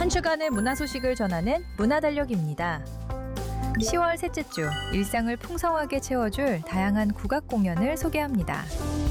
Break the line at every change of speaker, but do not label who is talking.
주간의 문화 소식을 전하는 문화달력입니다. 10월 셋째 주, 일상을 풍성하게 채워줄 다양한 국악 공연을 소개합니다.